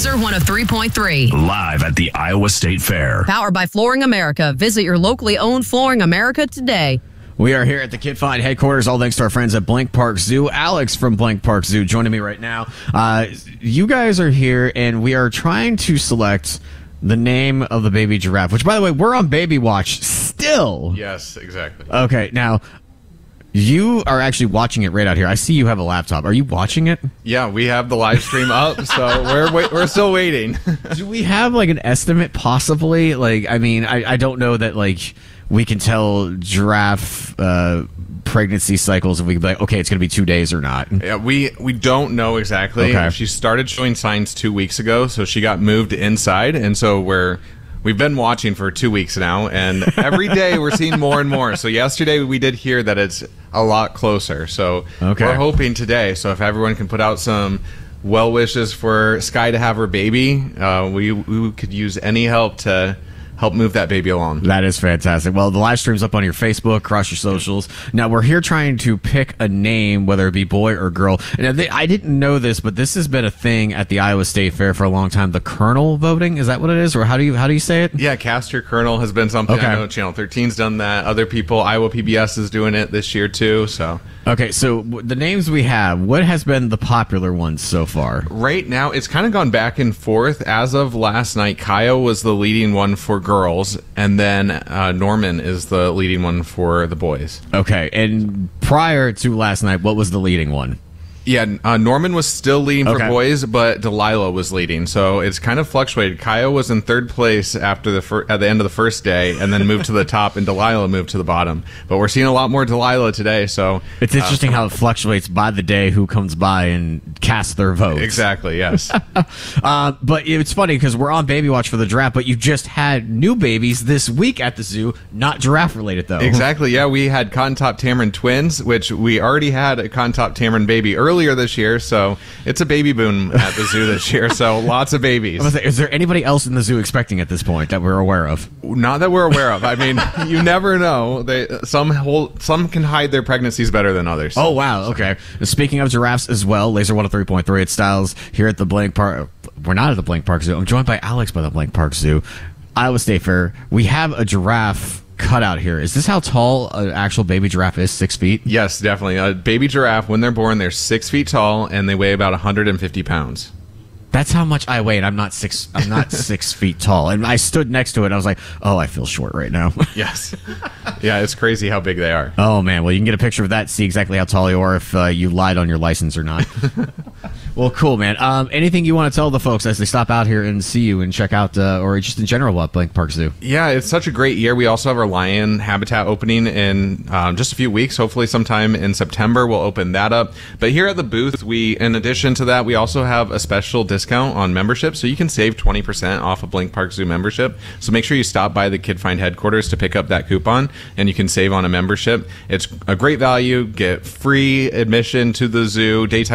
Loser 103.3. Live at the Iowa State Fair. Powered by Flooring America. Visit your locally owned Flooring America today. We are here at the Kid Find headquarters, all thanks to our friends at Blank Park Zoo. Alex from Blank Park Zoo joining me right now. You guys are here, and we are trying to select the name of the baby giraffe, which, by the way, we're on baby watch still. Yes, exactly. Okay, now, you are actually watching it right out here. I see you have a laptop. Are you watching it? Yeah, we have the live stream up, so we're still waiting. Do we have, like, an estimate, possibly? Like, I mean, I don't know that, like, we can tell giraffe pregnancy cycles if we can be like, okay, it's going to be 2 days or not. Yeah, we don't know exactly. Okay. She started showing signs 2 weeks ago, so she got moved inside, and so we've been watching for 2 weeks now, and every day we're seeing more and more. So yesterday we did hear that it's a lot closer. So we're hoping today. So if everyone can put out some well wishes for Sky to have her baby, we could use any help to help move that baby along. That is fantastic. Well, the live stream's up on your Facebook, across your socials. Now, we're here trying to pick a name, whether it be boy or girl. And I didn't know this, but this has been a thing at the Iowa State Fair for a long time. The Colonel voting, is that what it is? Or how do you say it? Yeah, Cast Your Colonel has been something. Okay. I know Channel 13's done that. Other people, Iowa PBS is doing it this year too. So Okay, so the names we have, what has been the popular ones so far? right now, it's kind of gone back and forth. As of last night, Kyle was the leading one for girls, and then Norman is the leading one for the boys. Okay, and prior to last night, what was the leading one? Yeah, Norman was still leading for Okay. boys, but Delilah was leading, so it's kind of fluctuated. Kyle was in third place after at the end of the first day, and then moved to the top, and Delilah moved to the bottom. But we're seeing a lot more Delilah today, so It's interesting how it fluctuates by the day who comes by and casts their votes. exactly, yes. But it's funny because we're on baby watch for the giraffe, but you just had new babies this week at the zoo, not giraffe related though. Exactly, yeah. We had Cotton Top Tamarin twins, which we already had a Cotton Top Tamarin baby earlier this year, so it's a baby boom at the zoo this year, so lots of babies. I was like, is there anybody else in the zoo expecting at this point that we're aware of? Not that we're aware of. I mean, you never know. Some can hide their pregnancies better than others. Oh, wow. Okay. Speaking of giraffes as well, Laser 103.3 at Styles here at the Blank Park. We're not at the Blank Park Zoo. I'm joined by Alex by the Blank Park Zoo. Iowa State Fair. We have a giraffe cut out here. Is this how tall an actual baby giraffe is? 6 feet? Yes, definitely. A baby giraffe, when they're born, they're 6 feet tall, and they weigh about 150 pounds. That's how much I weigh, and I'm not 6 feet tall. And I stood next to it, and I was like, oh, I feel short right now. Yes. Yeah, it's crazy how big they are. Oh, man. Well, you can get a picture of that, see exactly how tall you are, if you lied on your license or not. Well, cool, man. Anything you want to tell the folks as they stop out here and see you and check out, or just in general, about Blank Park Zoo? Yeah, it's such a great year. We also have our lion habitat opening in just a few weeks. Hopefully sometime in September we'll open that up. But here at the booth, in addition to that, we also have a special discount on membership, so you can save 20% off a Blank Park Zoo membership. So make sure you stop by the Kid Find headquarters to pick up that coupon, and you can save on a membership. It's a great value. Get free admission to the zoo, daytime